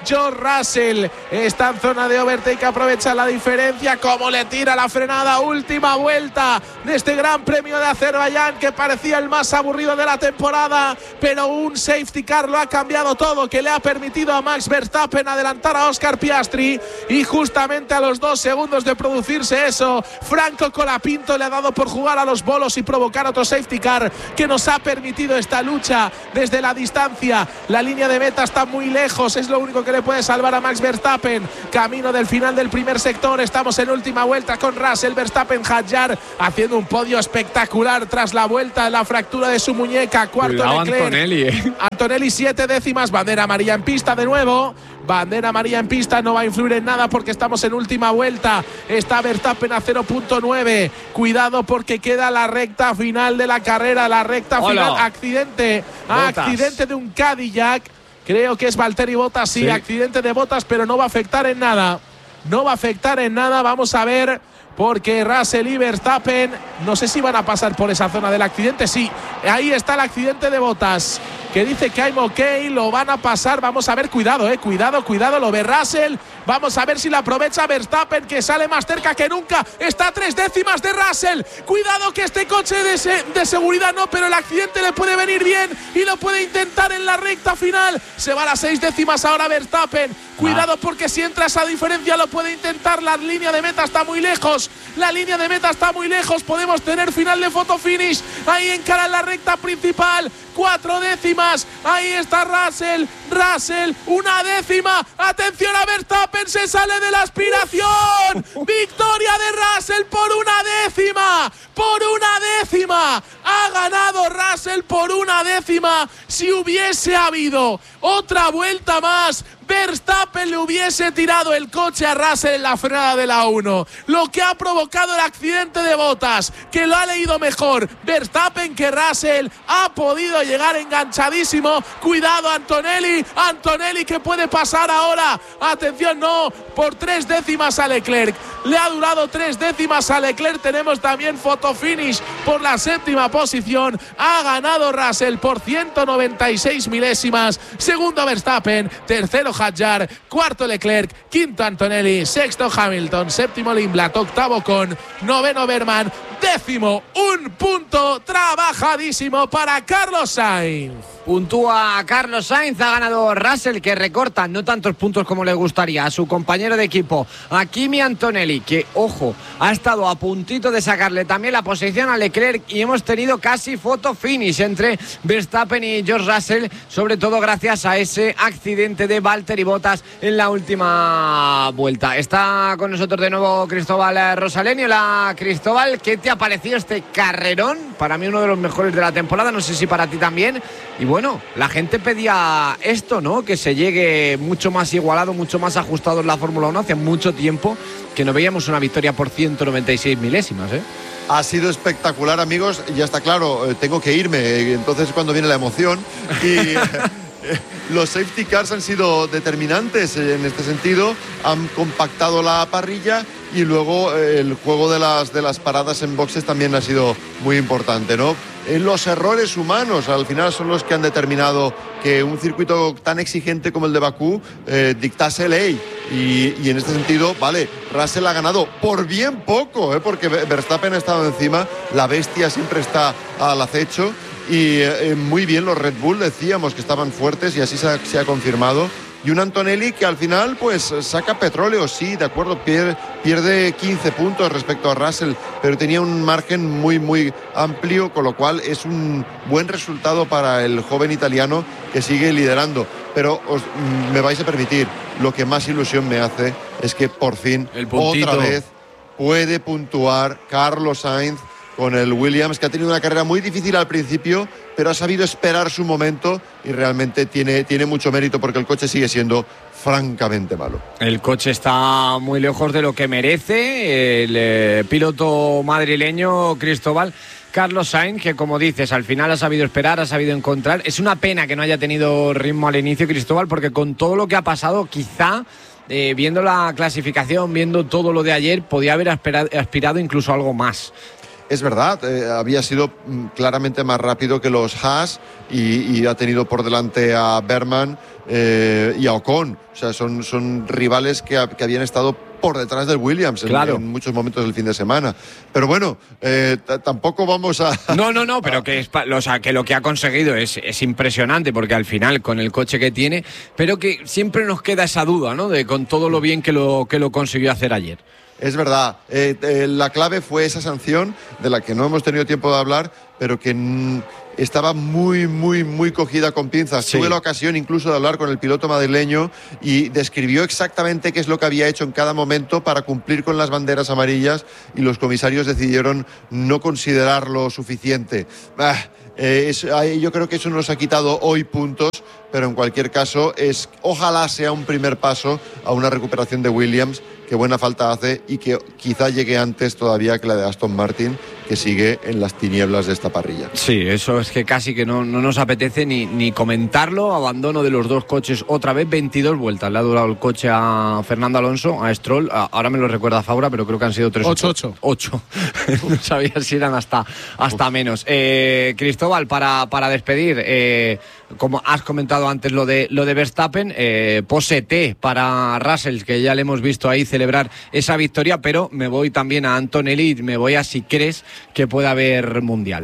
George Russell está en zona de overtake, aprovecha la diferencia. Como le tira la frenada, última vuelta de este Gran Premio de Azerbaiyán, que parecía el más aburrido de la temporada, pero un safety car lo ha cambiado todo, que le ha permitido a Max Verstappen adelantar a Oscar Piastri, y justamente a los dos segundos de producirse eso, Franco Colapinto le ha dado por jugar a los bolos y provocar otro safety car que nos ha permitido esta lucha desde la distancia. La línea de meta está muy lejos, es lo único que le puede salvar a Max Verstappen. Camino del final del primer sector, estamos en última vuelta con Russell, Verstappen, Hadjar haciendo un podio espectacular tras la vuelta de la fractura de su muñeca. Cuarto Cuidado, Leclerc. Antonelli, ¿eh? Antonelli siete décimas, bandera amarilla en pista de nuevo. Bandera amarilla en pista, no va a influir en nada porque estamos en última vuelta. Está Verstappen a cero punto nueve. Cuidado porque queda la recta final de la carrera, la recta Hola. final. Accidente, Bottas. accidente de un Cadillac. Creo que es Valtteri Bottas, sí, Sí. accidente de Bottas, pero no va a afectar en nada. No va a afectar en nada, vamos a ver, porque Russell y Verstappen, no sé si van a pasar por esa zona del accidente. Sí, ahí está el accidente de Bottas, que dice que I'm ok, lo van a pasar. Vamos a ver, cuidado, eh, cuidado, cuidado, lo ve Russell. Vamos a ver si la aprovecha Verstappen, que sale más cerca que nunca. Está a tres décimas de Russell. Cuidado que este coche de, se de seguridad no, pero el accidente le puede venir bien y lo puede intentar en la recta final. Se va a las seis décimas ahora Verstappen. Cuidado porque si entra esa diferencia lo puede intentar. La línea de meta está muy lejos. La línea de meta está muy lejos. Podemos tener final de photo finish. Ahí encara la recta principal. Cuatro décimas. Ahí está Russell. Russell, una décima. Atención a Verstappen, se sale de la aspiración. Victoria de Russell por una décima. Por una décima. Ha ganado Russell por una décima. Si hubiese habido otra vuelta más, Verstappen le hubiese tirado el coche a Russell en la frenada de la uno. Lo que ha provocado el accidente de Bottas, que lo ha leído mejor Verstappen que Russell, ha podido llegar enganchadísimo. Cuidado Antonelli, Antonelli que puede pasar ahora. Atención, no, por tres décimas a Leclerc. Le ha durado tres décimas a Leclerc. Tenemos también fotofinish por la séptima posición. Ha ganado Russell por ciento noventa y seis milésimas. Segundo Verstappen, tercero Hadjar, cuarto Leclerc, quinto Antonelli, sexto Hamilton, séptimo Lindblad, octavo Con, noveno Berman, décimo, un punto trabajadísimo para Carlos Sainz. Puntúa Carlos Sainz, ha ganado Russell, que recorta no tantos puntos como le gustaría a su compañero de equipo, a Kimi Antonelli, que, ojo, ha estado a puntito de sacarle también la posición a Leclerc, y hemos tenido casi photo finish entre Verstappen y George Russell, sobre todo gracias a ese accidente de Valtteri Bottas en la última vuelta. Está con nosotros de nuevo Cristóbal Rosaleni. Hola Cristóbal, ¿qué te ha parecido este carrerón? Para mí uno de los mejores de la temporada, no sé si para ti también. Y bueno, la gente pedía esto, ¿no? Que se llegue mucho más igualado, mucho más ajustado en la Fórmula uno. Hace mucho tiempo que no veíamos una victoria por ciento noventa y seis milésimas, ¿eh? Ha sido espectacular, amigos. Ya está claro, eh, tengo que irme. Entonces es cuando viene la emoción. Y eh, los safety cars han sido determinantes en este sentido. Han compactado la parrilla y luego eh, el juego de las, de las paradas en boxes también ha sido muy importante, ¿no? En los errores humanos al final son los que han determinado que un circuito tan exigente como el de Bakú eh, dictase ley, y, y en este sentido, vale, Russell ha ganado por bien poco, ¿eh? Porque Verstappen ha estado encima, la bestia siempre está al acecho, y eh, muy bien los Red Bull, decíamos que estaban fuertes y así se ha, se ha confirmado. Y un Antonelli que al final pues saca petróleo, sí, de acuerdo, pierde, pierde quince puntos respecto a Russell, pero tenía un margen muy muy amplio, con lo cual es un buen resultado para el joven italiano que sigue liderando. Pero os, me vais a permitir, lo que más ilusión me hace es que por fin, otra vez, puede puntuar Carlos Sainz con el Williams, que ha tenido una carrera muy difícil al principio, pero ha sabido esperar su momento y realmente tiene, tiene mucho mérito, porque el coche sigue siendo francamente malo. El coche está muy lejos de lo que merece el eh, piloto madrileño Cristóbal. Carlos Sainz, que como dices, al final ha sabido esperar, ha sabido encontrar. Es una pena que no haya tenido ritmo al inicio, Cristóbal, porque con todo lo que ha pasado, quizá eh, viendo la clasificación, viendo todo lo de ayer, podía haber aspirado, aspirado incluso a algo más. Es verdad, eh, había sido claramente más rápido que los Haas y, y ha tenido por delante a Berman. eh, y a Ocon. O sea, son, son rivales que, que habían estado por detrás del Williams en, claro. en muchos momentos del fin de semana. Pero bueno, eh, tampoco vamos a... No, no, no, pero que, es, o sea, que lo que ha conseguido es, es impresionante, porque al final, con el coche que tiene, pero que siempre nos queda esa duda, ¿no? De con todo lo bien que lo, que lo consiguió hacer ayer. Es verdad, eh, eh, la clave fue esa sanción de la que no hemos tenido tiempo de hablar, pero que mm, estaba muy, muy, muy cogida con pinzas. Sí. Tuve la ocasión incluso de hablar con el piloto madrileño y describió exactamente qué es lo que había hecho en cada momento para cumplir con las banderas amarillas, y los comisarios decidieron no considerarlo suficiente. Ah, eh, es, yo creo que eso nos ha quitado hoy puntos, pero en cualquier caso es, ojalá sea un primer paso a una recuperación de Williams, que buena falta hace, y que quizá llegue antes todavía que la de Aston Martin, que sigue en las tinieblas de esta parrilla. Sí, eso es que casi que no, no nos apetece ni, ni comentarlo. Abandono de los dos coches otra vez, veintidós vueltas le ha durado el coche a Fernando Alonso, a Stroll, a, ahora me lo recuerda Faura, pero creo que han sido tres. ocho, ocho. ocho. No sabía si eran hasta, hasta menos. Eh, Cristóbal, para, para despedir, eh, como has comentado antes lo de, lo de Verstappen, eh, pose T para Russell, que ya le hemos visto ahí celebrar esa victoria, pero me voy también a Antonelli, me voy a si crees que puede haber mundial.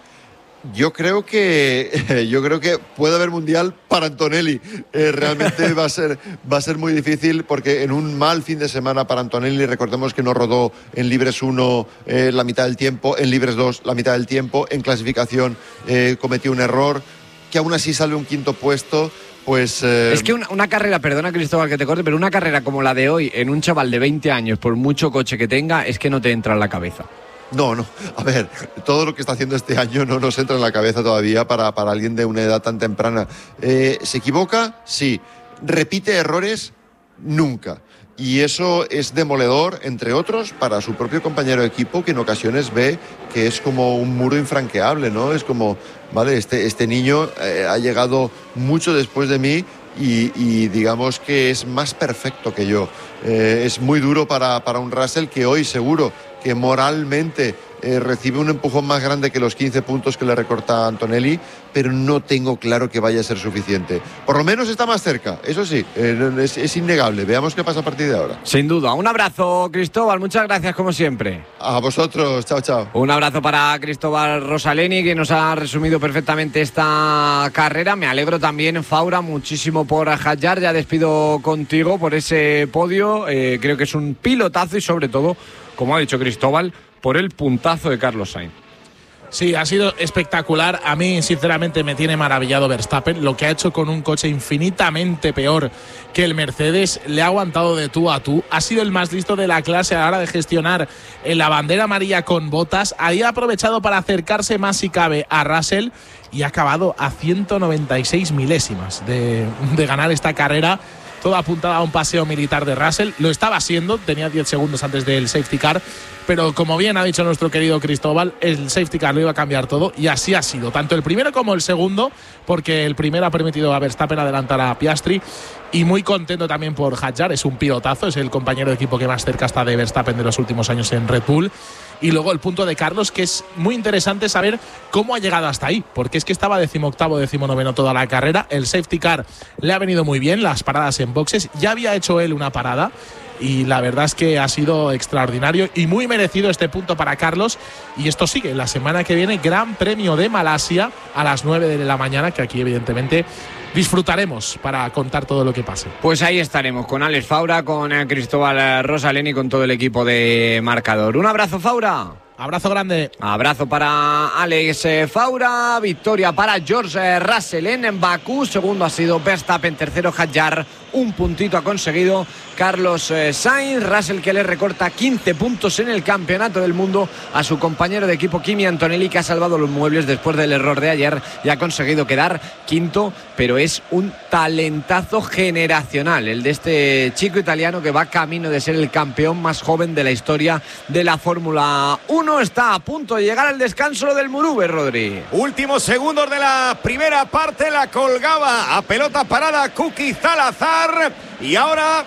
Yo creo que yo creo que puede haber mundial para Antonelli. Eh, realmente va a ser va a ser muy difícil, porque en un mal fin de semana para Antonelli, recordemos que no rodó en libres uno eh, la mitad del tiempo, en libres dos la mitad del tiempo, en clasificación eh, cometió un error, que aún así sale un quinto puesto. Pues, eh... es que una, una carrera, perdona Cristóbal que te corte, pero una carrera como la de hoy en un chaval de veinte años, por mucho coche que tenga, es que no te entra en la cabeza. No, no, a ver, todo lo que está haciendo este año no nos entra en la cabeza todavía para, para alguien de una edad tan temprana. Eh, ¿Se equivoca? Sí. ¿Repite errores? Nunca. Y eso es demoledor, entre otros, para su propio compañero de equipo, que en ocasiones ve que es como un muro infranqueable, ¿no? Es como, vale, este, este niño eh, ha llegado mucho después de mí y, y digamos que es más perfecto que yo. Eh, es muy duro para, para un Russell, que hoy seguro que moralmente eh, recibe un empujón más grande que los quince puntos que le recorta Antonelli, pero no tengo claro que vaya a ser suficiente. Por lo menos está más cerca, eso sí, eh, es, es innegable. Veamos qué pasa a partir de ahora. Sin duda. Un abrazo, Cristóbal, muchas gracias como siempre. A vosotros, chao, chao. Un abrazo para Cristóbal Rosaleni, que nos ha resumido perfectamente esta carrera. Me alegro también, Faura, muchísimo por Hadjar. Ya despido contigo por ese podio. Eh, creo que es un pilotazo y sobre todo, como ha dicho Cristóbal, por el puntazo de Carlos Sainz. Sí, ha sido espectacular. A mí, sinceramente, me tiene maravillado Verstappen. Lo que ha hecho con un coche infinitamente peor que el Mercedes, le ha aguantado de tú a tú. Ha sido el más listo de la clase a la hora de gestionar en la bandera amarilla con Bottas. Ahí ha aprovechado para acercarse más si cabe a Russell y ha acabado a ciento noventa y seis milésimas de, de ganar esta carrera. Todo apuntaba a un paseo militar de Russell. Lo estaba siendo, tenía diez segundos antes del safety car, pero como bien ha dicho nuestro querido Cristóbal, el safety car lo iba a cambiar todo, y así ha sido, tanto el primero como el segundo, porque el primero ha permitido a Verstappen adelantar a Piastri, y muy contento también por Hadjar. Es un pilotazo, es el compañero de equipo que más cerca está de Verstappen de los últimos años en Red Bull. Y luego el punto de Carlos, que es muy interesante saber cómo ha llegado hasta ahí, porque es que estaba decimoctavo, decimonoveno toda la carrera. El safety car le ha venido muy bien, las paradas en boxes. Ya había hecho él una parada y la verdad es que ha sido extraordinario y muy merecido este punto para Carlos. Y esto sigue la semana que viene, Gran Premio de Malasia a las nueve de la mañana, que aquí evidentemente disfrutaremos para contar todo lo que pase. Pues ahí estaremos con Alex Faura, con Cristóbal Rosaleni y con todo el equipo de Marcador. Un abrazo, Faura. Abrazo grande. Abrazo para Alex Faura. Victoria para George Russell en Bakú. Segundo ha sido Verstappen. Tercero Hadjar. Un puntito ha conseguido Carlos Sainz. Russell, que le recorta quince puntos en el campeonato del mundo a su compañero de equipo Kimi Antonelli, que ha salvado los muebles después del error de ayer y ha conseguido quedar quinto. Pero es un talentazo generacional el de este chico italiano, que va camino de ser el campeón más joven de la historia de la Fórmula uno. Está a punto de llegar al descanso del Murube, Rodri. Últimos segundos de la primera parte, la colgaba a pelota parada Kuki Salazar, y ahora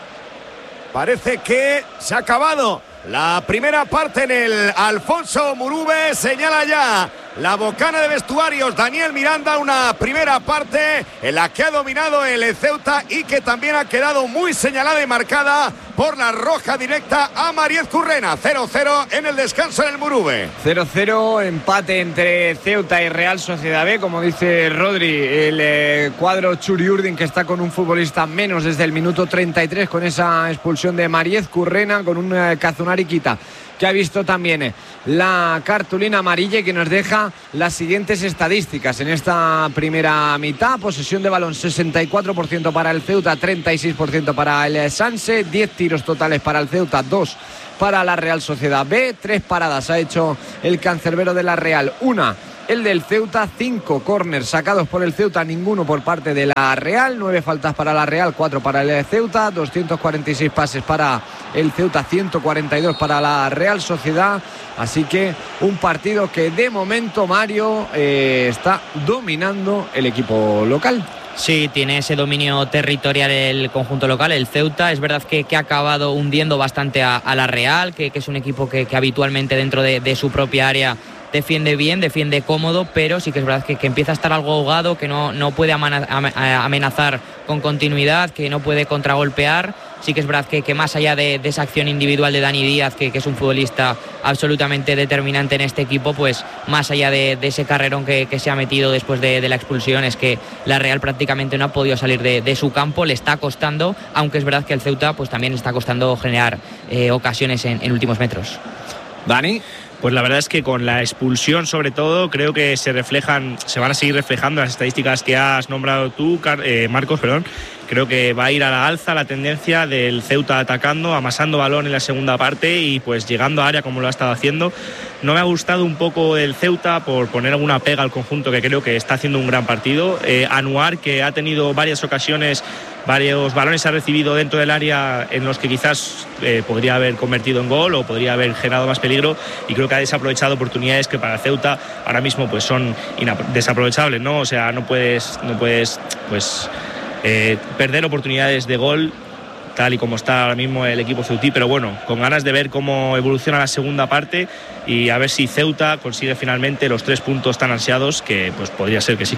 parece que se ha acabado la primera parte en el Alfonso Murube. Señala ya la bocana de vestuarios Daniel Miranda, una primera parte en la que ha dominado el Ceuta y que también ha quedado muy señalada y marcada por la roja directa a Mariez Currena. Cero cero en el descanso en el Murube. cero cero, empate entre Ceuta y Real Sociedad B, como dice Rodri, el eh, cuadro Churiurdin, que está con un futbolista menos desde el minuto treinta y tres con esa expulsión de Mariez Currena, con un eh, Kazunari Kita, que ha visto también la cartulina amarilla, y que nos deja las siguientes estadísticas en esta primera mitad. Posesión de balón sesenta y cuatro por ciento para el Ceuta, treinta y seis por ciento para el Sanse, diez tiros totales para el Ceuta, dos para la Real Sociedad B, tres paradas ha hecho el cancerbero de la Real, una el del Ceuta, cinco córners sacados por el Ceuta, ninguno por parte de la Real, nueve faltas para la Real, cuatro para el Ceuta, doscientos cuarenta y seis pases para el Ceuta, ciento cuarenta y dos para la Real Sociedad. Así que un partido que de momento, Mario, eh, está dominando el equipo local. Sí, tiene ese dominio territorial el conjunto local, el Ceuta. Es verdad que, que ha acabado hundiendo bastante a, a la Real, que, que es un equipo que, que habitualmente dentro de, de su propia área defiende bien, defiende cómodo, pero sí que es verdad que, que empieza a estar algo ahogado, que no, no puede amenazar con continuidad, que no puede contragolpear. Sí que es verdad que, que más allá de, de esa acción individual de Dani Díaz, que, que es un futbolista absolutamente determinante en este equipo, pues más allá de, de ese carrerón que, que se ha metido después de, de la expulsión, es que la Real prácticamente no ha podido salir de, de su campo, le está costando, aunque es verdad que el Ceuta pues también le está costando generar eh, ocasiones en, en últimos metros. Dani. Pues la verdad es que con la expulsión, sobre todo, creo que se reflejan, se van a seguir reflejando las estadísticas que has nombrado tú, eh, Marcos, perdón. Creo que va a ir a la alza la tendencia del Ceuta atacando, amasando balón en la segunda parte y pues llegando a área como lo ha estado haciendo. No me ha gustado un poco el Ceuta por poner alguna pega al conjunto, que creo que está haciendo un gran partido. Eh, Anuar, que ha tenido varias ocasiones, varios balones ha recibido dentro del área en los que quizás eh, podría haber convertido en gol o podría haber generado más peligro, y creo que ha desaprovechado oportunidades que para Ceuta ahora mismo pues son desaprovechables, ¿no? O sea, no puedes, no puedes pues eh, perder oportunidades de gol tal y como está ahora mismo el equipo ceutí, pero bueno, con ganas de ver cómo evoluciona la segunda parte y a ver si Ceuta consigue finalmente los tres puntos tan ansiados, que pues podría ser que sí.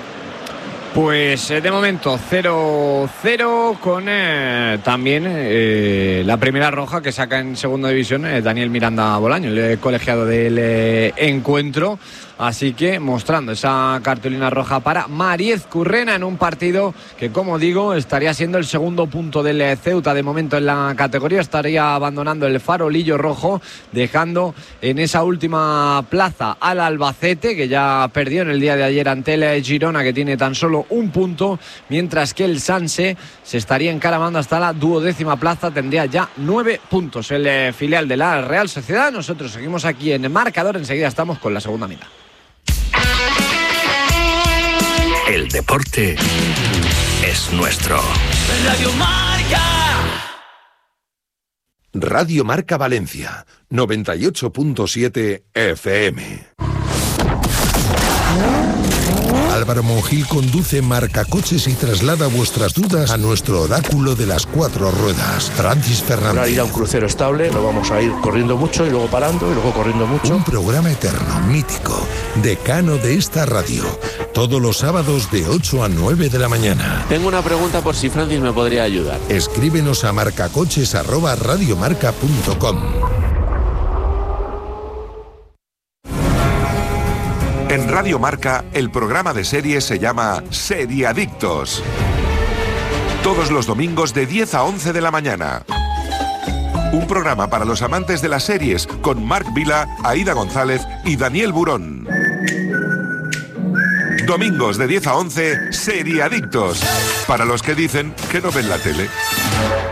Pues eh, de momento cero cero con eh, también eh, la primera roja que saca en segunda división eh, Daniel Miranda Bolaño, el colegiado del eh, encuentro. Así que mostrando esa cartulina roja para Mariez Currena en un partido que, como digo, estaría siendo el segundo punto del Ceuta de momento en la categoría. Estaría abandonando el farolillo rojo, dejando en esa última plaza al Albacete, que ya perdió en el día de ayer ante el Girona, que tiene tan solo un punto, mientras que el Sanse se estaría encaramando hasta la duodécima plaza, tendría ya nueve puntos el eh, filial de la Real Sociedad. Nosotros seguimos aquí en Marcador, enseguida estamos con la segunda mitad. El deporte es nuestro. Radio Marca. Radio Marca Valencia, noventa y ocho punto siete F M. Álvaro Monjil conduce Marca Coches y traslada vuestras dudas a nuestro oráculo de las cuatro ruedas, Francis Fernández. Para ir a un crucero estable, no vamos a ir corriendo mucho y luego parando y luego corriendo mucho. Un programa eterno, mítico, decano de esta radio, todos los sábados de ocho a nueve de la mañana. Tengo una pregunta por si Francis me podría ayudar. Escríbenos a marcacoches arroba radiomarca punto com. En Radio Marca, el programa de series se llama Seriadictos. Todos los domingos de diez a once de la mañana. Un programa para los amantes de las series con Marc Vila, Aida González y Daniel Burón. Domingos de diez a once, Seriadictos. Para los que dicen que no ven la tele.